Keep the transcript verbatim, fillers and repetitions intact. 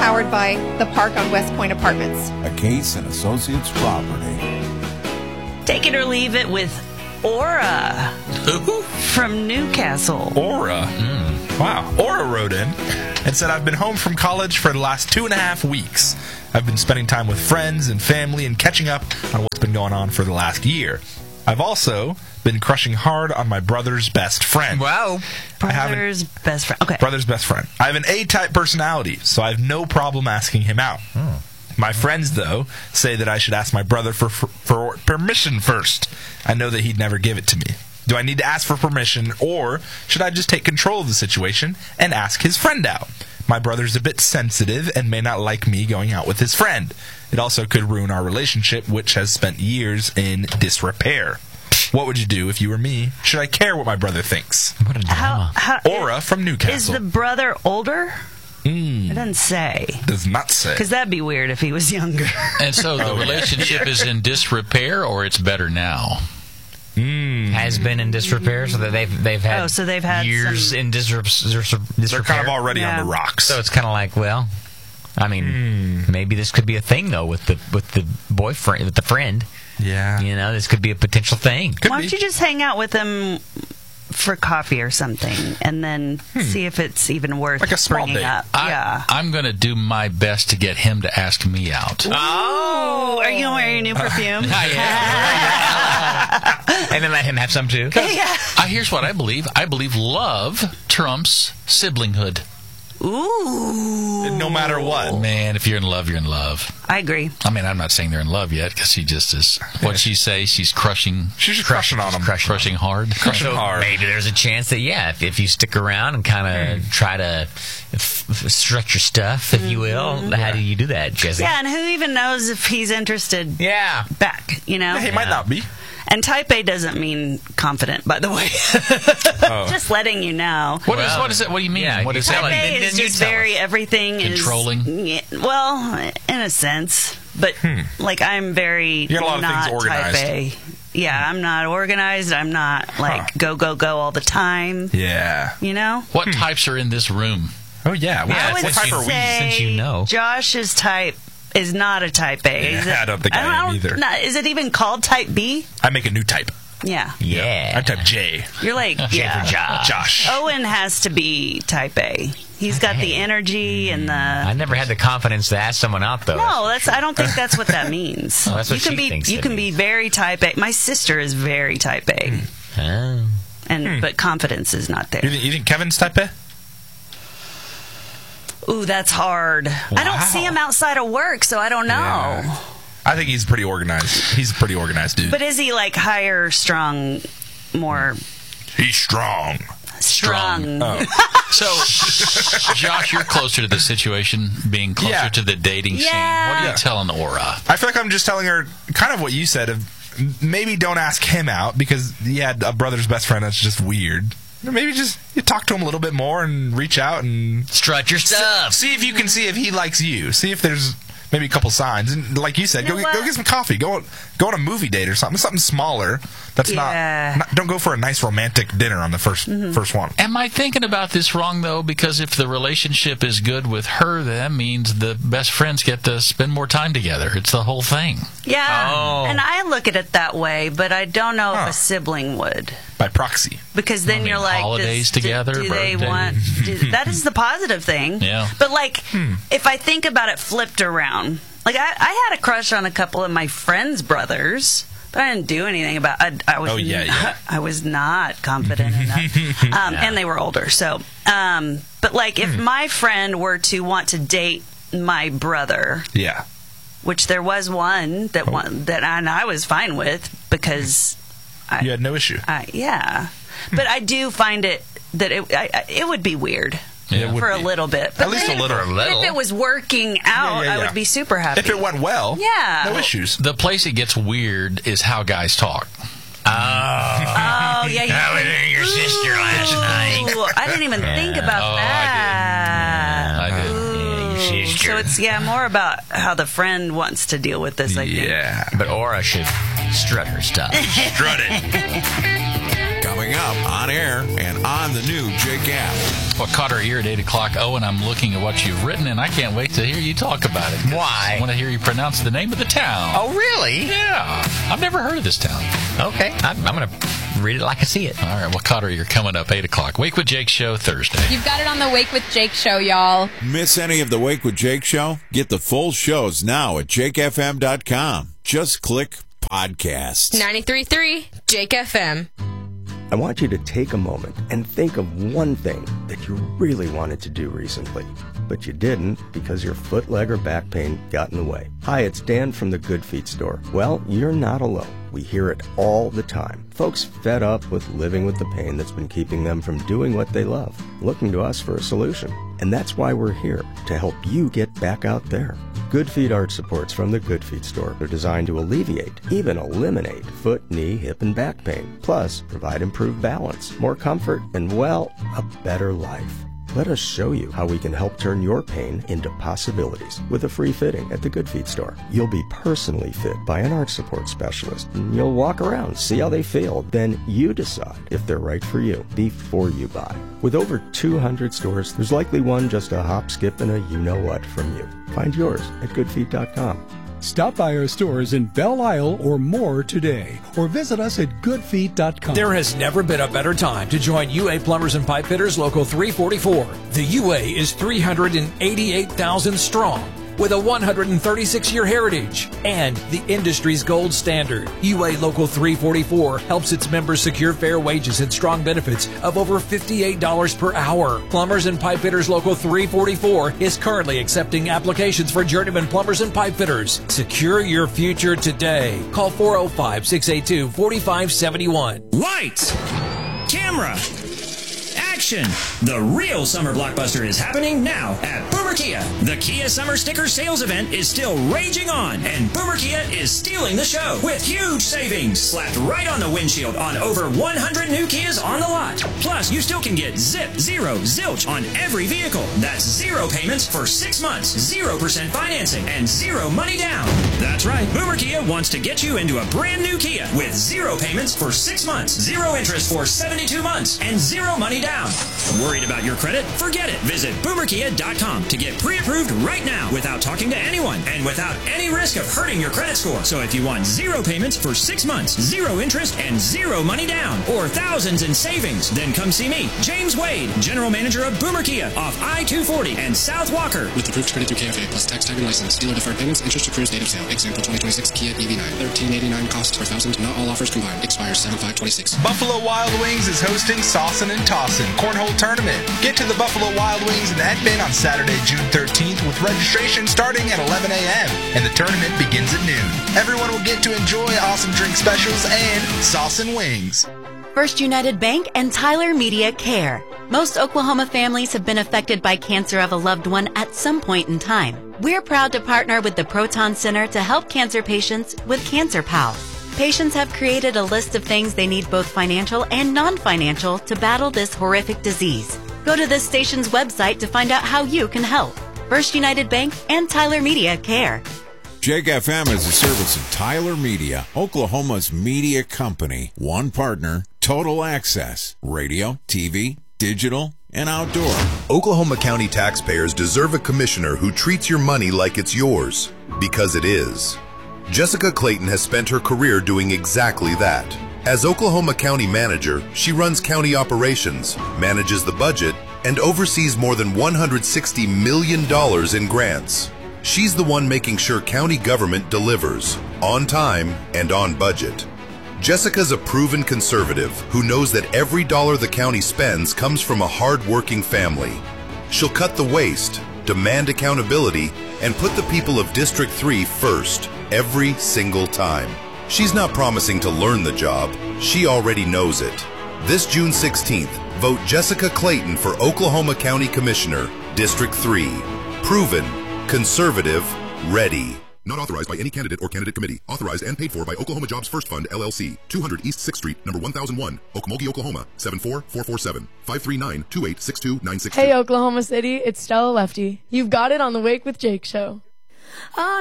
powered by the Park on West Point Apartments. A Case and Associates property. Take it or leave it with Aura. Who? From Newcastle. Aura. Mm. Wow. Aura wrote in and said, I've been home from college for the last two and a half weeks. I've been spending time with friends and family and catching up on what's been going on for the last year. I've also been crushing hard on my brother's best friend. Wow. Brother's best friend. Okay. Brother's best friend. I have an A-type personality, so I have no problem asking him out. Hmm. My friends, though, say that I should ask my brother for, for for permission first. I know that he'd never give it to me. Do I need to ask for permission, or should I just take control of the situation and ask his friend out? My brother's a bit sensitive and may not like me going out with his friend. It also could ruin our relationship, which has spent years in disrepair. What would you do if you were me? Should I care what my brother thinks? What a drama. How, how, Aura from Newcastle. Is the brother older? Mm. It doesn't say. Does not say. Because that'd be weird if he was younger. And so the relationship is in disrepair, or it's better now? Mm. Has been in disrepair, so that they've they've had Oh, so they've had years some- in disre- disre- disrepair. They're kind of already Yeah. on the rocks. So it's kind of like, well, I mean, Mm. maybe this could be a thing though with the with the boyfriend, with the friend. yeah. You know, this could be a potential thing. Could Why be. don't you just hang out with him for coffee or something, and then see if it's even worth Like a small bringing date. up? I, yeah. I'm going to do my best to get him to ask me out. Oh, are you wearing new perfume? And then let him have some too. Yeah. Uh, here's what I believe. I believe love trumps siblinghood. Ooh. No matter what. Man, if you're in love, you're in love. I agree. I mean, I'm not saying they're in love yet, because she just is. What'd she say? She's crushing. She's just crushing on him. Crushing, crushing hard. Crushing So hard. maybe there's a chance that, yeah, if, if you stick around and kind of try to f- f- stretch your stuff, if you will, how do you do that, Jesse? Yeah, and who even knows if he's interested Yeah. back, you know? He might Yeah. not be. And type A doesn't mean confident, by the way. Oh. Just letting you know. What is Well, what is it? What do you mean? yeah, what you is tell that? him. Type A Then- is then you just tell very, everything Controlling? is... Yeah, well, in a sense. But, like, I'm very You got a lot of not things organized. type A. Yeah, I'm not organized. I'm not, like, Huh. go, go, go all the time. Yeah. You know? What types are in this room? Oh, yeah. What, Yeah, I would what since type you- are we? say since you know. Josh's type is not a type A. Yeah, Is it? I don't think I am either. Not, is it even called type B? I make a new type. Yeah. Yeah. I'm type J. You're like, yeah. Josh. Josh. Owen has to be type A. He's got the energy and the... I never had the confidence to ask someone out, though. No, that's. I don't think that's what that means. Well, that's what you can she be. thinks You it can be means. very type A. My sister is very type A, Oh. and but confidence is not You there. think, you think Kevin's type A? Ooh, that's hard. I don't Wow. see him outside of work, so I don't know. Yeah. I think he's pretty organized. He's a pretty organized dude. But is he like higher strung, more he's strong. strung? Oh. So, Josh, you're closer to the situation, being closer Yeah. to the dating scene. Yeah. What are you Yeah. telling Aura? I feel like I'm just telling her kind of what you said. Of maybe don't ask him out because he had a brother's best friend. That's just weird. Maybe just you talk to him a little bit more and reach out and Strut your stuff. see if you can see if he likes you. See if there's maybe a couple signs. And like you said, You know go get, what? go get some coffee. Go go on a movie date or something. Something smaller. That's Yeah. not, not. Don't go for a nice romantic dinner on the first first one. Am I thinking about this wrong, though? Because if the relationship is good with her, that means the best friends get to spend more time together. It's the whole thing. Yeah, Oh. and I look at it that way, but I don't know Huh. if a sibling would, By proxy. because then I mean, you're like, holidays does- do- together, Do, they birthdays. want? Do, that is the positive thing. Yeah. But like, if I think about it flipped around, like I, I had a crush on a couple of my friends' brothers, but I didn't do anything about. I, I was. Oh, yeah, yeah. I was not confident enough, um, and they were older. So, um, but like, if my friend were to want to date my brother, Yeah. which there was one that one that I, and I was fine with because I, You had no issue. I yeah, but I do find it that it I, I- it would be weird Yeah, it would for a be. little bit. But At least then a little. if- For a little. If it was working out, yeah, I yeah. would be super happy. If it went well, Yeah. no issues. The place it gets weird is how guys talk. Oh. Oh yeah, you, I was at your sister last night. Ooh, I didn't even think about Oh, I did. that. I did. Ooh. Yeah, your sister. So it's yeah more about how the friend wants to deal with this. I think. Yeah. But Aura should strut her stuff. Strut it. Coming Coming up on air and on the new Jake app. What caught our ear at eight o'clock, Owen, I'm looking at what you've written, and I can't wait to hear you talk about it. Why? I want to hear you pronounce the name of the town. Oh, really? Yeah. I've never heard of this town. Okay. I'm, I'm going to read it like I see it. All right. What caught our ear coming up, eight o'clock. Wake with Jake show Thursday. You've got it on the Wake with Jake show, y'all. Miss any of the Wake with Jake show? Get the full shows now at jake f m dot com. Just click podcasts. ninety-three point three Jake F M. I want you to take a moment and think of one thing that you really wanted to do recently, but you didn't because your foot, leg, or back pain got in the way. Hi, it's Dan from the Good Feet store. Well, you're not alone. We hear it all the time. Folks fed up with living with the pain that's been keeping them from doing what they love, looking to us for a solution. And that's why we're here, to help you get back out there. Good Feet arch supports from the Good Feet store are designed to alleviate, even eliminate, foot, knee, hip, and back pain. Plus, provide improved balance, more comfort, and, well, a better life. Let us show you how we can help turn your pain into possibilities with a free fitting at the Good Feet store. You'll be personally fit by an arch support specialist, and you'll walk around, see how they feel. Then you decide if they're right for you before you buy. With over two hundred stores, there's likely one just a hop, skip, and a you-know-what from you. Find yours at good feet dot com. Stop by our stores in Belle Isle or more today, or visit us at good feet dot com. There has never been a better time to join U A Plumbers and Pipe Fitters Local three forty-four. The U A is three hundred eighty-eight thousand strong, with a one hundred thirty-six year heritage and the industry's gold standard. U A Local three forty-four helps its members secure fair wages and strong benefits of over fifty-eight dollars per hour. Plumbers and Pipe Fitters Local three forty-four is currently accepting applications for journeyman plumbers and pipe fitters. Secure your future today. Call four oh five, six eight two, four five seven one. Lights! Camera! Action! The real summer blockbuster is happening now at Boomer Kia. The Kia Summer Sticker Sales Event is still raging on, and Boomer Kia is stealing the show with huge savings slapped right on the windshield on over one hundred new Kias on the lot. Plus, you still can get zip, zero, zilch on every vehicle. That's zero payments for six months, zero percent financing, and zero money down. That's right, Boomer Kia wants to get you into a brand new Kia with zero payments for six months, zero interest for seventy-two months, and zero money down. Worried about your credit? Forget it. Visit boomer kia dot com to get pre-approved right now without talking to anyone and without any risk of hurting your credit score. So if you want zero payments for six months, zero interest, and zero money down, or thousands in savings, then come see me, James Wade, General Manager of Boomer Kia off I two forty and South Walker. With approved credit through K F A plus tax tag and license. Dealer deferred payments, interest accrues date of sale. Example twenty twenty-six Kia E V nine. thirteen eighty-nine costs per thousand. Not all offers combined. Expires seven five twenty-six. Buffalo Wild Wings is hosting Saucin' and Tossin' Cornhole Tournament. Get to the Buffalo Wild Wings in Edmond on Saturday, June thirteenth with registration starting at eleven a.m. and the tournament begins at noon. Everyone will get to enjoy awesome drink specials and Saucin' Wings. First United Bank and Tyler Media Care. Most Oklahoma families have been affected by cancer of a loved one at some point in time. We're proud to partner with the Proton Center to help cancer patients with Cancer Pal. Patients have created a list of things they need, both financial and non-financial, to battle this horrific disease. Go to this station's website to find out how you can help. First United Bank and Tyler Media Care. Jake F M is a service of Tyler Media, Oklahoma's media company. One partner, total access, radio, T V, digital, and outdoor. Oklahoma County taxpayers deserve a commissioner who treats your money like it's yours, because it is. Jessica Clayton has spent her career doing exactly that. As Oklahoma County Manager, she runs county operations, manages the budget, and oversees more than one hundred sixty million dollars in grants. She's the one making sure county government delivers, on time and on budget. Jessica's a proven conservative who knows that every dollar the county spends comes from a hard-working family. She'll cut the waste, demand accountability, and put the people of District three first, every single time. She's not promising to learn the job. She already knows it. This June sixteenth, vote Jessica Clayton for Oklahoma County Commissioner, District three. Proven, conservative, ready. Not authorized by any candidate or candidate committee. Authorized and paid for by Oklahoma Jobs First Fund, L L C. two hundred East sixth Street, number one thousand one, Okmulgee, Oklahoma, seven four four four seven, five three nine, two eight six two nine six two. Hey, Oklahoma City, it's Stella Lefty. You've got it on the Wake with Jake show.